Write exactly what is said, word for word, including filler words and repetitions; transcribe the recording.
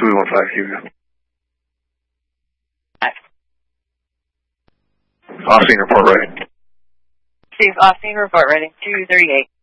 three one five, Q. Off-scene report ready. Chief, off-scene report ready. two thirty-eight.